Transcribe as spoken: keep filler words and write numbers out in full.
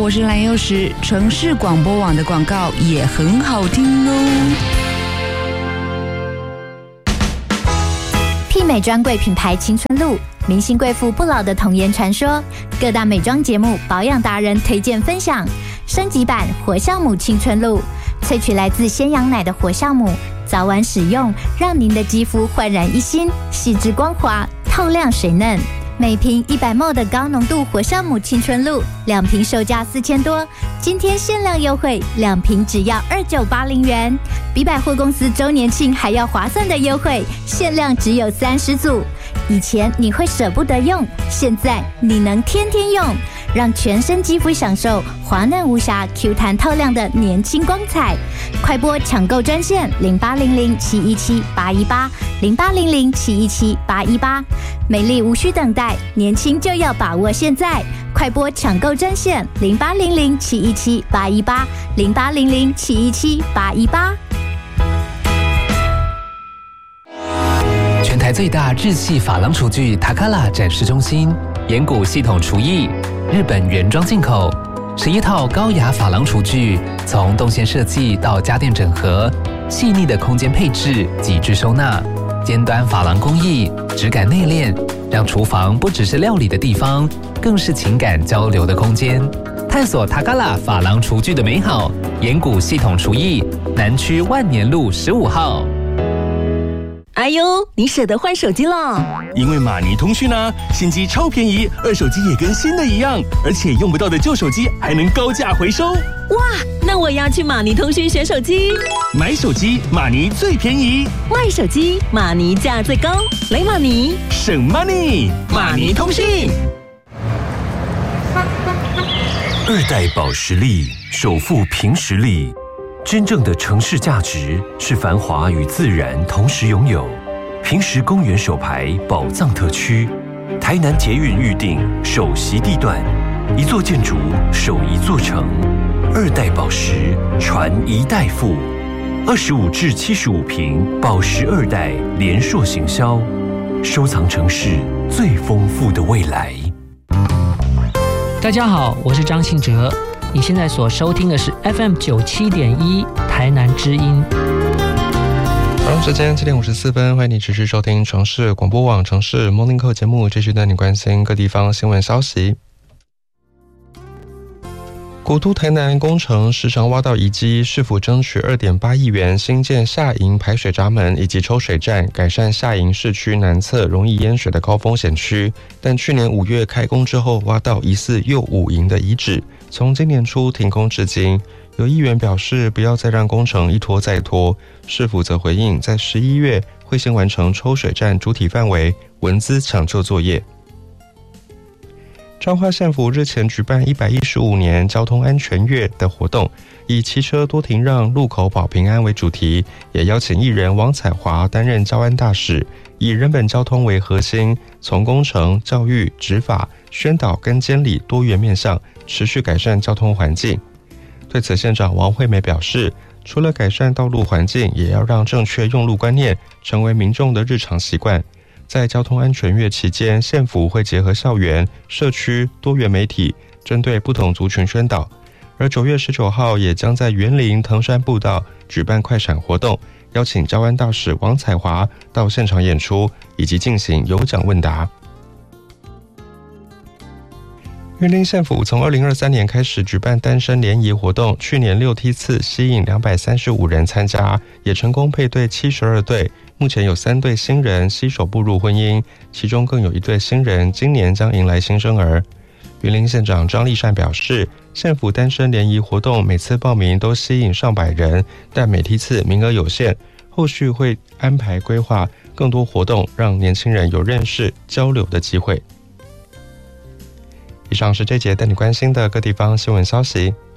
我是蓝幼时。城市广播网的广告也很好听哦。 媲美专柜品牌青春露，明星贵妇不老的童颜传说，各大美妆节目保养达人推荐分享。升级版活酵母青春露，萃取来自鲜羊奶的活酵母，早晚使用让您的肌肤焕然一新，细致光滑，透亮水嫩。每瓶一百 毫升 的高浓度活酵母青春露，两瓶售价四千多，今天限量优惠，两瓶只要二九八零元，比百货公司周年庆还要划算的优惠，限量只有三十组。以前你会舍不得用，现在你能天天用，让全身肌肤享受滑嫩无瑕、Q 弹透亮的年轻光彩。快拨抢购专线零八零零七一七八一八零八零零七一七八一八，美丽无需等待，年轻就要把握现在。快拨抢购专线零八零零七一七八一八零八零零七一七八一八。 全台最大日系珐琅厨具塔卡拉展示中心，岩谷系统厨艺，日本原装进口，十一套高雅珐琅厨具，从动线设计到家电整合，细腻的空间配置，极致收纳，尖端珐琅工艺，质感内敛，让厨房不只是料理的地方，更是情感交流的空间。探索塔卡拉珐琅厨具的美好，岩谷系统厨艺，南区万年路十五号。 哎呦，你舍得换手机了？ 因为马尼通讯啊，新机超便宜，二手机也跟新的一样，而且用不到的旧手机还能高价回收。 哇，那我要去马尼通讯选手机。 买手机马尼最便宜， 卖手机马尼价最高，来马尼省 money， 马尼通讯。 二代保时力，首富凭实力。真正的城市价值是繁华与自然同时拥有。平时公园首排宝藏特区，台南捷运预定首席地段，一座建筑守一座城。二代宝石传一代富，二十五至七十五坪宝石二代联硕行销，收藏城市最丰富的未来。 大家好，我是张信哲。你现在所收听的是 F M 九七点一台南之音。 台湾时间七点五十四分，欢迎你持续收听城市广播网城市 Morning Call 节目，继续带你关心各地方新闻消息。古都台南工程时常挖到遗迹，市府争取 二点八亿元新建下营排水闸门以及抽水站，改善下营市区南侧容易淹水的高风险区。但去年五月开工之后，挖到疑似右五营的遗址，从今年初停工至今。有议员表示不要再让工程一拖再拖，市府则回应在十一月会先完成抽水站主体范围文资抢救作业。彰化县府日前举办一百一十五年交通安全月的活动，以骑车多停让、路口保平安为主题，也邀请艺人王彩华担任交安大使，以人本交通为核心，从工程、教育、执法、宣导跟监理多元面向，持续改善交通环境。对此，县长王惠美表示，除了改善道路环境，也要让正确用路观念成为民众的日常习惯。在交通安全月期间，县府会结合校园、社区、多元媒体，针对不同族群宣导。而九月十九号也将在员林藤山步道举办快闪活动，邀请交安大使王彩华到现场演出，以及进行有奖问答。员林县府从二零二三年开始举办单身联谊活动，去年六梯次吸引两百三十五人参加，也成功配对七十二对。目前有三对新人携手步入婚姻，其中更有一对新人今年将迎来新生儿。员林县长张立善表示，县府单身联谊活动每次报名都吸引上百人，但每梯次名额有限，后续会安排规划更多活动，让年轻人有认识交流的机会。以上是这节带你关心的各地方新闻消息。